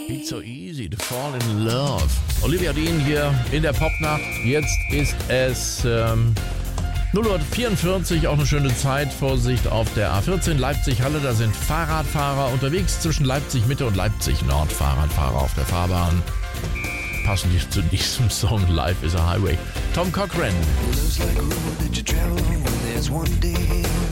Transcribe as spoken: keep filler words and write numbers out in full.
It's so easy to fall in love. Olivia Dean hier in der Popnacht. Jetzt ist es ähm, null Uhr vierundvierzig, auch eine schöne Zeit. Vorsicht auf der A vierzehn Leipzig-Halle. Da sind Fahrradfahrer unterwegs zwischen Leipzig-Mitte und Leipzig-Nord. Fahrradfahrer auf der Fahrbahn. Passend zu diesem Song Life is a Highway. Tom Cochrane. Looks like a road that you travel on when there's one day.